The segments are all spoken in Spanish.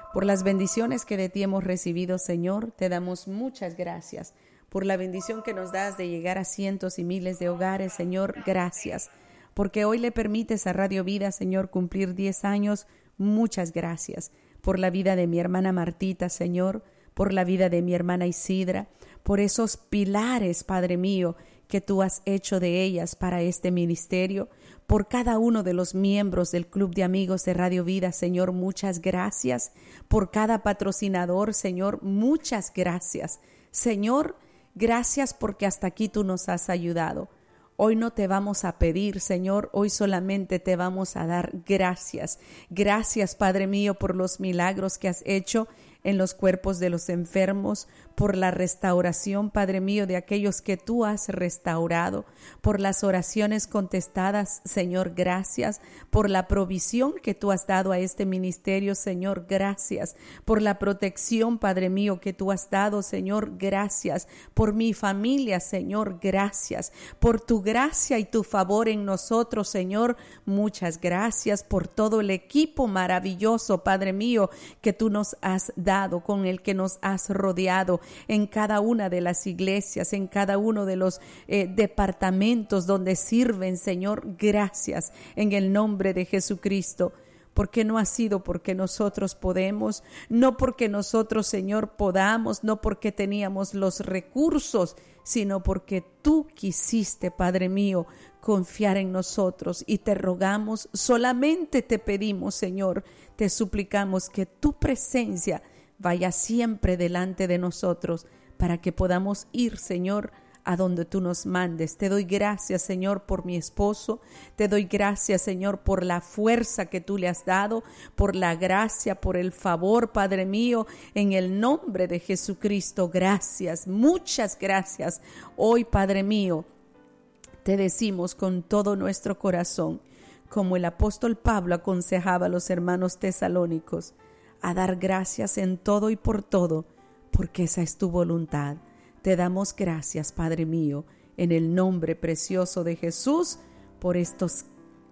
Por las bendiciones que de ti hemos recibido, Señor, te damos muchas gracias. Por la bendición que nos das de llegar a cientos y miles de hogares, Señor, gracias. Porque hoy le permites a Radio Vida, Señor, cumplir 10 años, muchas gracias. Por la vida de mi hermana Martita, Señor, por la vida de mi hermana Isidra, por esos pilares, Padre mío, que tú has hecho de ellas para este ministerio, por cada uno de los miembros del Club de Amigos de Radio Vida, Señor, muchas gracias. Por cada patrocinador, Señor, muchas gracias. Señor, gracias porque hasta aquí tú nos has ayudado. Hoy no te vamos a pedir, Señor, hoy solamente te vamos a dar gracias. Gracias, Padre mío, por los milagros que has hecho en los cuerpos de los enfermos, por la restauración, Padre mío, de aquellos que tú has restaurado, por las oraciones contestadas, Señor, gracias, por la provisión que tú has dado a este ministerio, Señor, gracias, por la protección, Padre mío, que tú has dado, Señor, gracias, por mi familia, Señor, gracias, por tu gracia y tu favor en nosotros, Señor, muchas gracias por todo el equipo maravilloso, Padre mío, que tú nos has dado, con el que nos has rodeado en cada una de las iglesias, en cada uno de los departamentos donde sirven, Señor, gracias en el nombre de Jesucristo. Porque no ha sido porque nosotros podemos, no porque nosotros, Señor, podamos, no porque teníamos los recursos, sino porque tú quisiste, Padre mío, confiar en nosotros y te rogamos, solamente te pedimos, Señor, te suplicamos que tu presencia vaya siempre delante de nosotros para que podamos ir, Señor, a donde tú nos mandes. Te doy gracias, Señor, por mi esposo. Te doy gracias, Señor, por la fuerza que tú le has dado, por la gracia, por el favor, Padre mío, en el nombre de Jesucristo. Gracias, muchas gracias. Hoy, Padre mío, te decimos con todo nuestro corazón, como el apóstol Pablo aconsejaba a los hermanos tesalónicos, a dar gracias en todo y por todo, porque esa es tu voluntad. Te damos gracias, Padre mío, en el nombre precioso de Jesús, por estos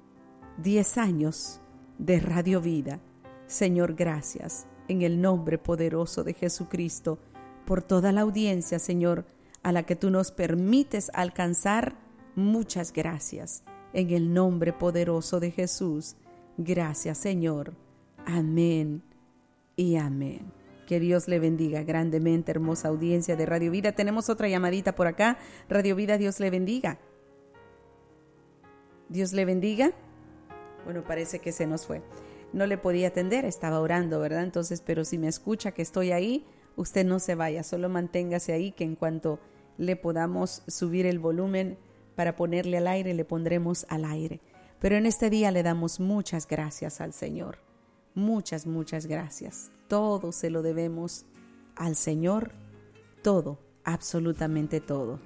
10 años de Radio Vida. Señor, gracias, en el nombre poderoso de Jesucristo, por toda la audiencia, Señor, a la que tú nos permites alcanzar. Muchas gracias, en el nombre poderoso de Jesús. Gracias, Señor. Amén y amén. Que Dios le bendiga grandemente, hermosa audiencia de Radio Vida. Tenemos otra llamadita por acá. Radio Vida, Dios le bendiga. Dios le bendiga. Bueno, parece que se nos fue. No le podía atender, estaba orando, ¿verdad? Entonces, pero si me escucha que estoy ahí, usted no se vaya, solo manténgase ahí, que en cuanto le podamos subir el volumen para ponerle al aire, le pondremos al aire. Pero en este día le damos muchas gracias al Señor. Muchas, muchas gracias. Todo se lo debemos al Señor, todo, absolutamente todo.